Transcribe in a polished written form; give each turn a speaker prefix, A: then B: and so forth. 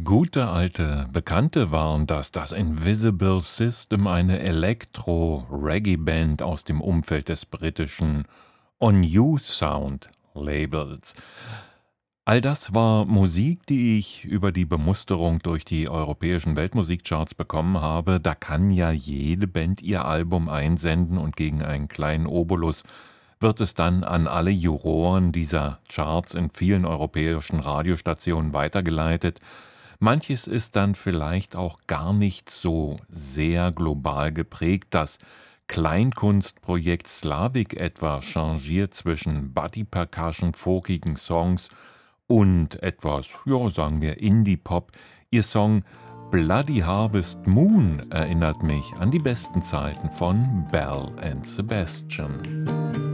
A: Gute alte Bekannte waren das Invisible System, eine Elektro-Reggae-Band aus dem Umfeld des britischen On You Sound Labels. All das war Musik, die ich über die Bemusterung durch die europäischen Weltmusikcharts bekommen habe. Da kann ja jede Band ihr Album einsenden und gegen einen kleinen Obolus wird es dann an alle Juroren dieser Charts in vielen europäischen Radiostationen weitergeleitet. Manches ist dann vielleicht auch gar nicht so sehr global geprägt. Das Kleinkunstprojekt Slavik etwa changiert zwischen Body Percussion, folkigen Songs und etwas, ja, sagen wir, Indie-Pop. Ihr Song Bloody Harvest Moon erinnert mich an die besten Zeiten von Belle and Sebastian.